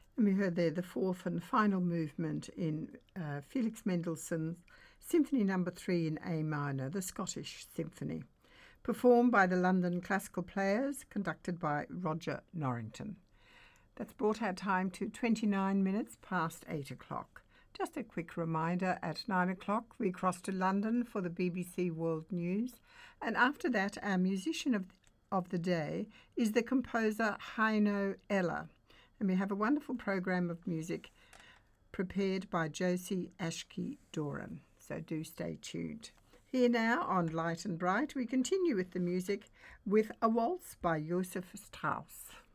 And we heard there the fourth and final movement in Felix Mendelssohn's Symphony No. 3 in A minor, the Scottish Symphony, performed by the London Classical Players, conducted by Roger Norrington. That's brought our time to 29 minutes past 8 o'clock. Just a quick reminder, at 9 o'clock we cross to London for the BBC World News, and after that our musician of the day is the composer Heino Eller, and we have a wonderful program of music prepared by Josie Ashke-Doran, so do stay tuned. Here now on Light and Bright we continue with the music with a waltz by Joseph Strauss.